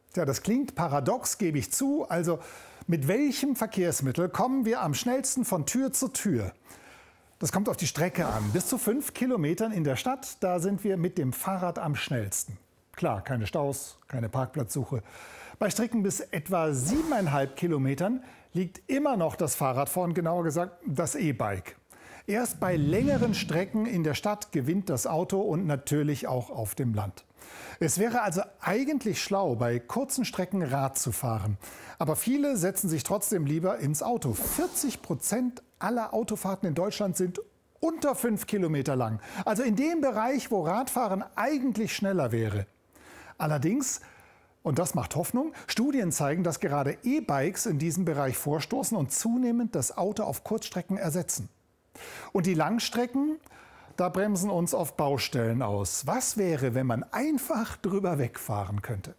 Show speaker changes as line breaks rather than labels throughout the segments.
Ja, das klingt paradox, gebe ich zu. Also mit welchem Verkehrsmittel kommen wir am schnellsten von Tür zu Tür? Das kommt auf die Strecke an. Bis zu 5 Kilometern in der Stadt, da sind wir mit dem Fahrrad am schnellsten. Klar, keine Staus, keine Parkplatzsuche. Bei Strecken bis etwa 7,5 Kilometern liegt immer noch das Fahrrad vorn, genauer gesagt das E-Bike. Erst bei längeren Strecken in der Stadt gewinnt das Auto und natürlich auch auf dem Land. Es wäre also eigentlich schlau, bei kurzen Strecken Rad zu fahren. Aber viele setzen sich trotzdem lieber ins Auto. 40% aller Autofahrten in Deutschland sind unter 5 Kilometer lang. Also in dem Bereich, wo Radfahren eigentlich schneller wäre. Allerdings, und das macht Hoffnung, Studien zeigen, dass gerade E-Bikes in diesem Bereich vorstoßen und zunehmend das Auto auf Kurzstrecken ersetzen. Und die Langstrecken, da bremsen uns oft Baustellen aus. Was wäre, wenn man einfach drüber wegfahren könnte?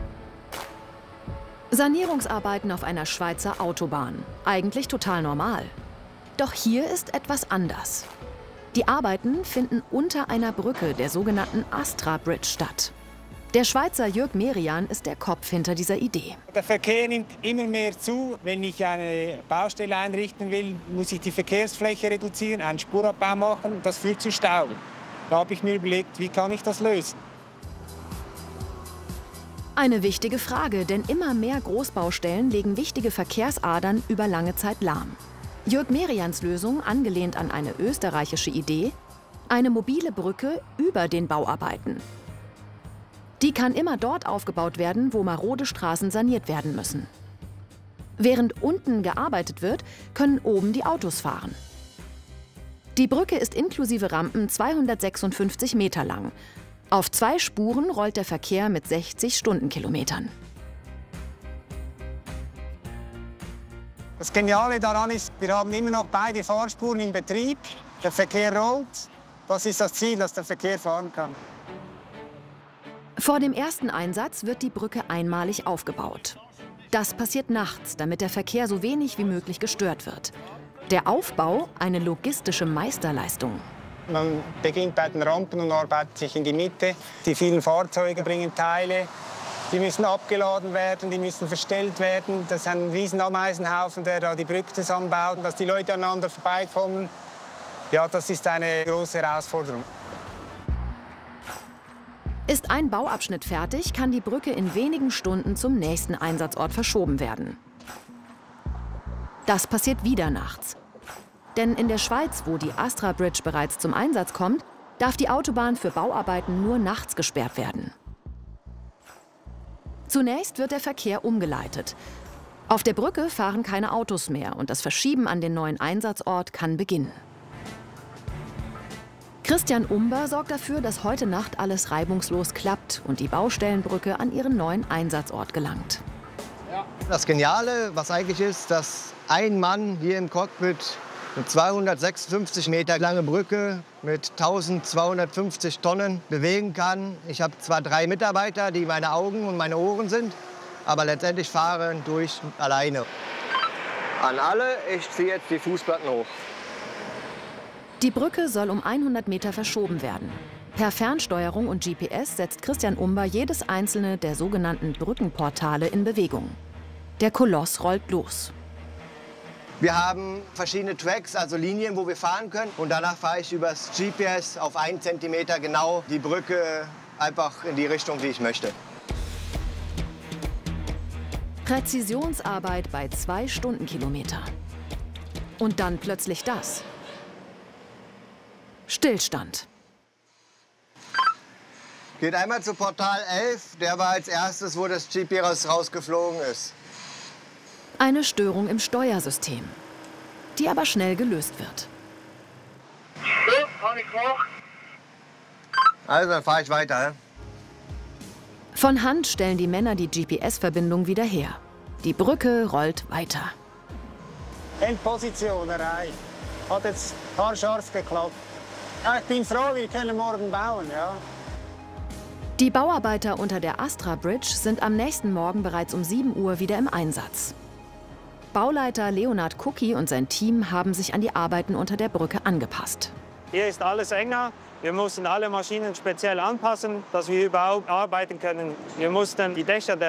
Sanierungsarbeiten auf einer Schweizer Autobahn. Eigentlich total normal. Doch hier ist etwas anders. Die Arbeiten finden unter einer Brücke, der sogenannten Astra Bridge, statt. Der Schweizer Jürg Merian ist der Kopf hinter dieser Idee.
Der Verkehr nimmt immer mehr zu. Wenn ich eine Baustelle einrichten will, muss ich die Verkehrsfläche reduzieren, einen Spurabbau machen. Das führt zu Stau. Da habe ich mir überlegt, wie kann ich das lösen?
Eine wichtige Frage, denn immer mehr Großbaustellen legen wichtige Verkehrsadern über lange Zeit lahm. Jürg Merians Lösung, angelehnt an eine österreichische Idee, eine mobile Brücke über den Bauarbeiten. Die kann immer dort aufgebaut werden, wo marode Straßen saniert werden müssen. Während unten gearbeitet wird, können oben die Autos fahren. Die Brücke ist inklusive Rampen 256 Meter lang. Auf 2 Spuren rollt der Verkehr mit 60 Stundenkilometern.
Das Geniale daran ist, wir haben immer noch beide Fahrspuren in Betrieb. Der Verkehr rollt. Das ist das Ziel, dass der Verkehr fahren kann.
Vor dem ersten Einsatz wird die Brücke einmalig aufgebaut. Das passiert nachts, damit der Verkehr so wenig wie möglich gestört wird. Der Aufbau eine logistische Meisterleistung.
Man beginnt bei den Rampen und arbeitet sich in die Mitte. Die vielen Fahrzeuge bringen Teile. Die müssen abgeladen werden, die müssen verstellt werden. Das ist ein riesen Ameisenhaufen, der da die Brücke zusammenbaut. Dass die Leute aneinander vorbeikommen, ja, das ist eine große Herausforderung.
Ist ein Bauabschnitt fertig, kann die Brücke in wenigen Stunden zum nächsten Einsatzort verschoben werden. Das passiert wieder nachts. Denn in der Schweiz, wo die Astra Bridge bereits zum Einsatz kommt, darf die Autobahn für Bauarbeiten nur nachts gesperrt werden. Zunächst wird der Verkehr umgeleitet. Auf der Brücke fahren keine Autos mehr und das Verschieben an den neuen Einsatzort kann beginnen. Christian Umber sorgt dafür, dass heute Nacht alles reibungslos klappt und die Baustellenbrücke an ihren neuen Einsatzort gelangt.
Das Geniale, was eigentlich ist, dass ein Mann hier im Cockpit eine 256 Meter lange Brücke mit 1250 Tonnen bewegen kann. Ich habe zwar 3 Mitarbeiter, die meine Augen und meine Ohren sind, aber letztendlich fahren durch alleine. An alle, ich ziehe jetzt die Fußplatten hoch.
Die Brücke soll um 100 Meter verschoben werden. Per Fernsteuerung und GPS setzt Christian Umber jedes einzelne der sogenannten Brückenportale in Bewegung. Der Koloss rollt los.
Wir haben verschiedene Tracks, also Linien, wo wir fahren können. Und danach fahre ich übers GPS auf 1 Zentimeter genau die Brücke einfach in die Richtung, wie ich möchte.
Präzisionsarbeit bei 2 Stundenkilometer. Und dann plötzlich das. Stillstand.
Geht einmal zu Portal 11, der war als erstes, wo das GPS rausgeflogen ist.
Eine Störung im Steuersystem, die aber schnell gelöst wird.
Also, dann fahre ich weiter.
Von Hand stellen die Männer die GPS-Verbindung wieder her. Die Brücke rollt weiter.
Endposition erreicht. Hat jetzt haarscharf geklappt. Ja, ich bin froh, wir können morgen bauen. Ja.
Die Bauarbeiter unter der Astra Bridge sind am nächsten Morgen bereits um 7 Uhr wieder im Einsatz. Bauleiter Leonhard Kucki und sein Team haben sich an die Arbeiten unter der Brücke angepasst.
Hier ist alles enger. Wir mussten alle Maschinen speziell anpassen, dass wir überhaupt arbeiten können. Wir mussten die Dächer der